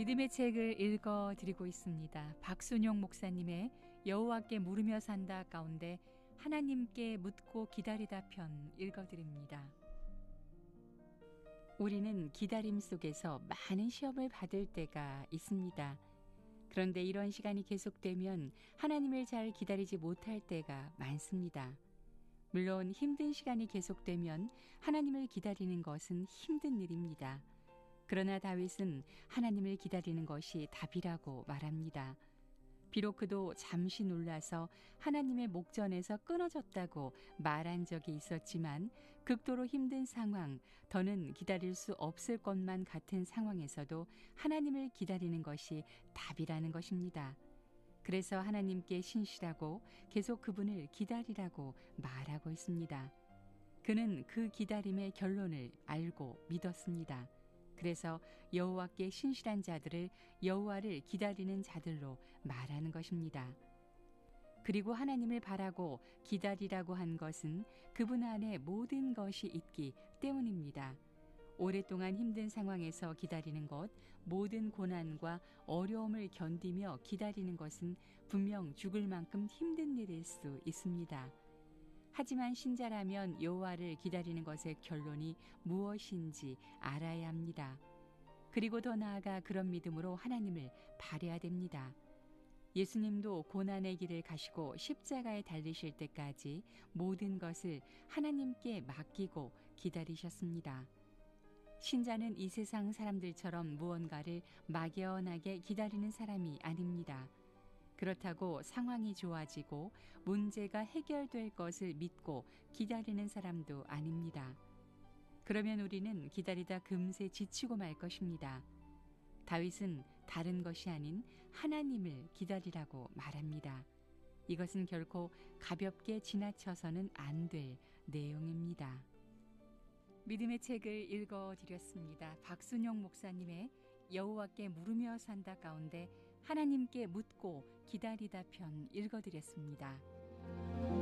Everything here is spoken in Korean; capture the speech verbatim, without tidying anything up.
믿음의 책을 읽어드리고 있습니다. 박순용 목사님의 여호와께 물으며 산다 가운데 하나님께 묻고 기다리다 편 읽어드립니다. 우리는 기다림 속에서 많은 시험을 받을 때가 있습니다. 그런데 이런 시간이 계속되면 하나님을 잘 기다리지 못할 때가 많습니다. 물론 힘든 시간이 계속되면 하나님을 기다리는 것은 힘든 일입니다. 그러나 다윗은 하나님을 기다리는 것이 답이라고 말합니다. 비록 그도 잠시 놀라서 하나님의 목전에서 끊어졌다고 말한 적이 있었지만 극도로 힘든 상황, 더는 기다릴 수 없을 것만 같은 상황에서도 하나님을 기다리는 것이 답이라는 것입니다. 그래서 하나님께 신실하고 계속 그분을 기다리라고 말하고 있습니다. 그는 그 기다림의 결론을 알고 믿었습니다. 그래서 여호와께 신실한 자들을 여호와를 기다리는 자들로 말하는 것입니다. 그리고 하나님을 바라고 기다리라고 한 것은 그분 안에 모든 것이 있기 때문입니다. 오랫동안 힘든 상황에서 기다리는 것, 모든 고난과 어려움을 견디며 기다리는 것은 분명 죽을 만큼 힘든 일일 수 있습니다. 하지만 신자라면 여호와를 기다리는 것의 결론이 무엇인지 알아야 합니다. 그리고 더 나아가 그런 믿음으로 하나님을 바라야 됩니다. 예수님도 고난의 길을 가시고 십자가에 달리실 때까지 모든 것을 하나님께 맡기고 기다리셨습니다. 신자는 이 세상 사람들처럼 무언가를 막연하게 기다리는 사람이 아닙니다. 그렇다고 상황이 좋아지고 문제가 해결될 것을 믿고 기다리는 사람도 아닙니다. 그러면 우리는 기다리다 금세 지치고 말 것입니다. 다윗은 다른 것이 아닌 하나님을 기다리라고 말합니다. 이것은 결코 가볍게 지나쳐서는 안 될 내용입니다. 믿음의 책을 읽어드렸습니다. 박순용 목사님의 여호와께 물으며 산다 가운데 하나님께 묻고 기다리다 편 읽어드렸습니다.